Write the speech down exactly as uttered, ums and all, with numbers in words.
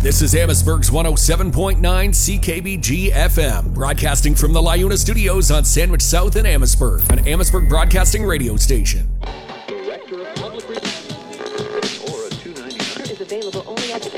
This is Amherstburg's one oh seven point nine C K B G F M, broadcasting from the LiUNA Studios on Sandwich South in Amherstburg, an Amherstburg Broadcasting radio station.